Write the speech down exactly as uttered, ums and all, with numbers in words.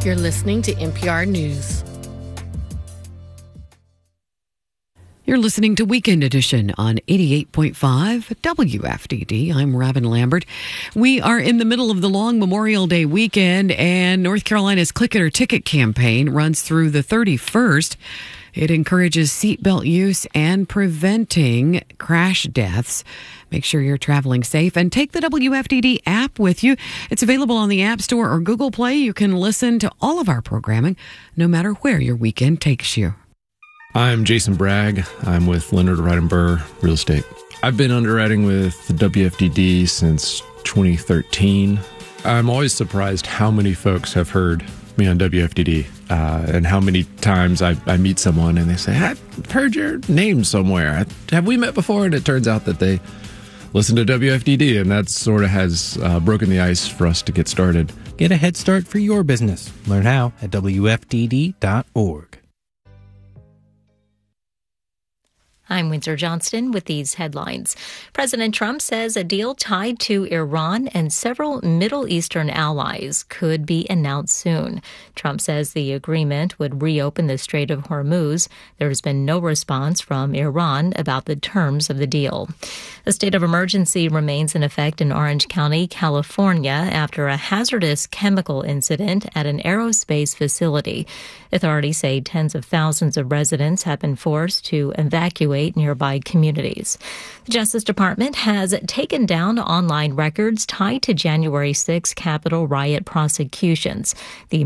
You're listening to N P R News. You're listening to Weekend Edition on eighty-eight point five W F D D. I'm Robin Lambert. We are in the middle of the long Memorial Day weekend, and North Carolina's Click It or Ticket campaign runs through the thirty-first. It encourages seatbelt use and preventing crash deaths. Make sure you're traveling safe and take the W F D D app with you. It's available on the App Store or Google Play. You can listen to all of our programming no matter where your weekend takes you. I'm Jason Bragg. I'm with Leonard Wright and Burr Real Estate. I've been underwriting with the W F D D since twenty thirteen. I'm always surprised how many folks have heard me on W F D D uh, and how many times I, I meet someone and they say, I've heard your name somewhere. Have we met before? And it turns out that they listen to W F D D, and that sort of has uh, broken the ice for us to get started. Get a head start for your business. Learn how at W F D D dot org. I'm Windsor Johnston with these headlines. President Trump says a deal tied to Iran and several Middle Eastern allies could be announced soon. Trump says the agreement would reopen the Strait of Hormuz. There has been no response from Iran about the terms of the deal. A state of emergency remains in effect in Orange County, California, after a hazardous chemical incident at an aerospace facility. Authorities say tens of thousands of residents have been forced to evacuate nearby communities. The Justice Department has taken down online records tied to January sixth Capitol riot prosecutions. The